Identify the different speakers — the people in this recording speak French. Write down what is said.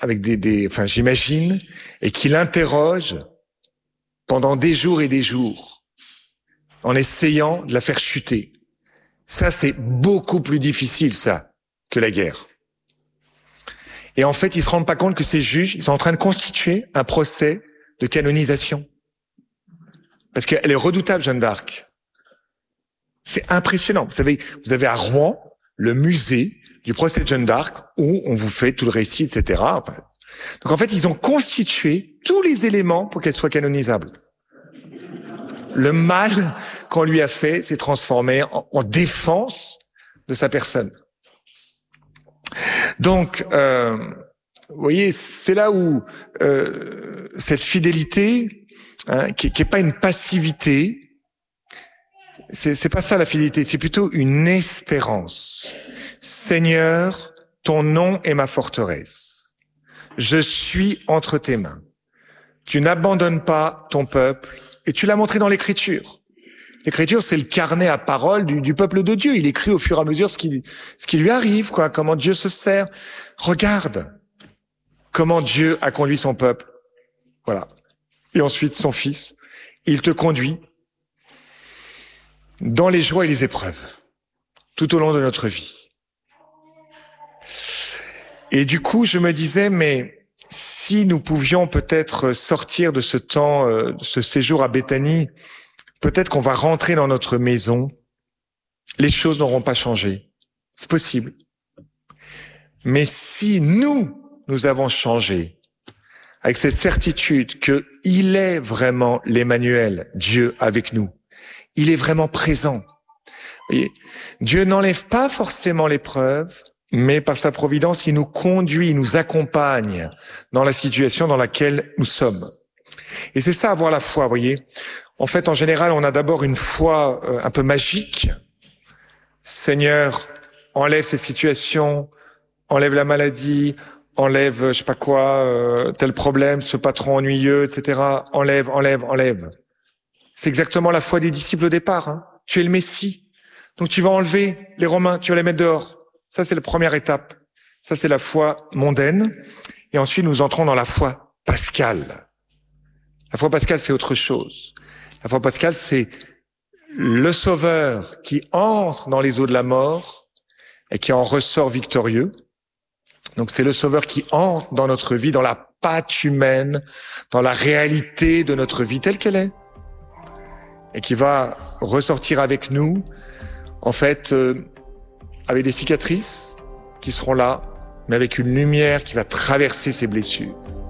Speaker 1: avec enfin, j'imagine, et qui l'interroge pendant des jours et des jours, en essayant de la faire chuter. Ça, c'est beaucoup plus difficile, ça, que la guerre. Et en fait, ils se rendent pas compte que ces juges, ils sont en train de constituer un procès de canonisation. Parce qu'elle est redoutable, Jeanne d'Arc. C'est impressionnant. Vous savez, vous avez à Rouen le musée du procès de Jeanne d'Arc où on vous fait tout le récit, etc. Donc en fait, ils ont constitué tous les éléments pour qu'elle soit canonisable. Le mal qu'on lui a fait s'est transformé en défense de sa personne. Donc, vous voyez, c'est là où cette fidélité, qui est pas une passivité, c'est pas ça la fidélité, c'est plutôt une espérance. Seigneur, ton nom est ma forteresse. Je suis entre tes mains. Tu n'abandonnes pas ton peuple et tu l'as montré dans l'Écriture. L'Écriture, c'est le carnet à parole du peuple de Dieu. Il écrit au fur et à mesure ce qui lui arrive, quoi, comment Dieu se sert. Regarde comment Dieu a conduit son peuple. Voilà. Et ensuite, son Fils, il te conduit dans les joies et les épreuves, tout au long de notre vie. Et du coup, je me disais, mais si nous pouvions peut-être sortir de ce temps, de ce séjour à Béthanie, peut-être qu'on va rentrer dans notre maison, les choses n'auront pas changé. C'est possible. Mais si nous avons changé, avec cette certitude que il est vraiment l'Emmanuel, Dieu avec nous, il est vraiment présent. Vous voyez, Dieu n'enlève pas forcément l'épreuve, mais par sa providence, il nous conduit, il nous accompagne dans la situation dans laquelle nous sommes. Et c'est ça, avoir la foi, vous voyez. En fait, en général, on a d'abord une foi un peu magique. Seigneur, enlève ces situations, enlève la maladie, enlève, je sais pas quoi, tel problème, ce patron ennuyeux, etc. Enlève, enlève, enlève. C'est exactement la foi des disciples au départ. Hein. Tu es le Messie. Donc tu vas enlever les Romains, tu vas les mettre dehors. Ça, c'est la première étape. Ça, c'est la foi mondaine. Et ensuite, nous entrons dans la foi pascale. La foi pascale, c'est autre chose. La foi pascale, c'est le Sauveur qui entre dans les eaux de la mort et qui en ressort victorieux. Donc c'est le Sauveur qui entre dans notre vie, dans la pâte humaine, dans la réalité de notre vie telle qu'elle est. Et qui va ressortir avec nous, en fait, avec des cicatrices qui seront là, mais avec une lumière qui va traverser ces blessures.